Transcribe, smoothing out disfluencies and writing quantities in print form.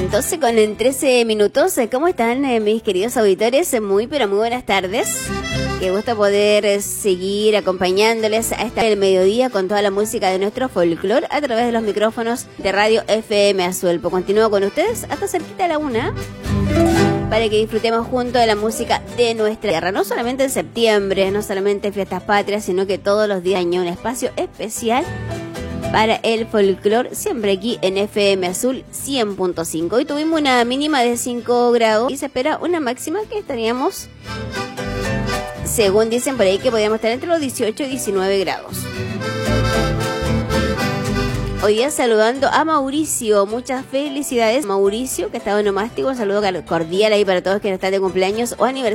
12 con 13 minutos. ¿Cómo están mis queridos auditores? Muy pero muy buenas tardes. Qué gusto poder seguir acompañándoles a esta del mediodía con toda la música de nuestro folclore a través de los micrófonos de Radio FM Asuelpo. Continúo con ustedes hasta cerquita a la 1 para que disfrutemos junto de la música de nuestra tierra. No solamente en septiembre, no solamente en fiestas patrias, sino que todos los días un espacio especial para el folclore, siempre aquí en FM Azul 100.5. Hoy tuvimos una mínima de 5 grados y se espera una máxima que estaríamos, según dicen por ahí, que podríamos estar entre los 18 y 19 grados. Hoy día saludando a Mauricio, muchas felicidades Mauricio, que está onomástico, un saludo cordial ahí para todos que están de cumpleaños o aniversario.